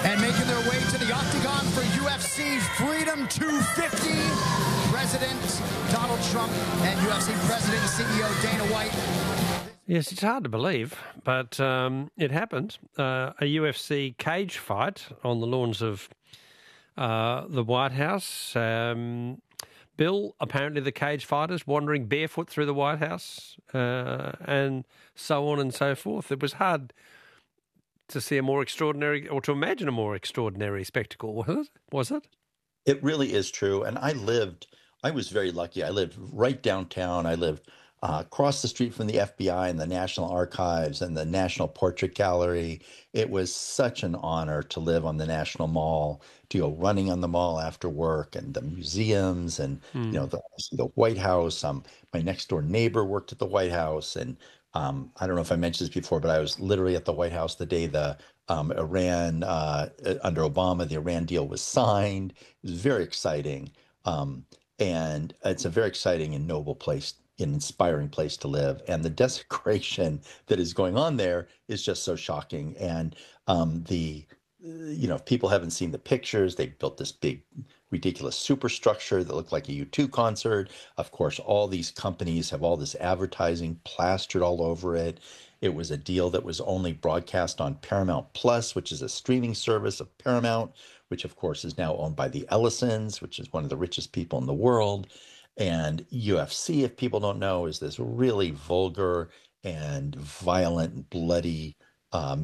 And making their way to the octagon for UFC Freedom 250, President Donald Trump and UFC President and CEO Dana White. Yes, it's hard to believe, but it happened. A UFC cage fight on the lawns of the White House. Bill, apparently the cage fighters wandering barefoot through the White House and so on and so forth. It was hard to see a more extraordinary, or to imagine a more extraordinary spectacle, was it? It really is true. And I was very lucky. I lived right downtown. I lived across the street from the FBI and the National Archives and the National Portrait Gallery. It was such an honor to live on the National Mall, to go running on the mall after work, and the museums, and the White House. My next door neighbor worked at the White House, and I don't know if I mentioned this before, but I was literally at the White House the day the Iran under Obama, the Iran deal was signed. It was very exciting, and it's a very exciting and noble place, an inspiring place to live. And the desecration that is going on there is just so shocking. And if people haven't seen the pictures, they built this big, ridiculous superstructure that looked like a U2 concert. Of course, all these companies have all this advertising plastered all over it. It was a deal that was only broadcast on Paramount Plus, which is a streaming service of Paramount, which of course is now owned by the Ellisons, which is one of the richest people in the world. And UFC, if people don't know, is this really vulgar and violent and bloody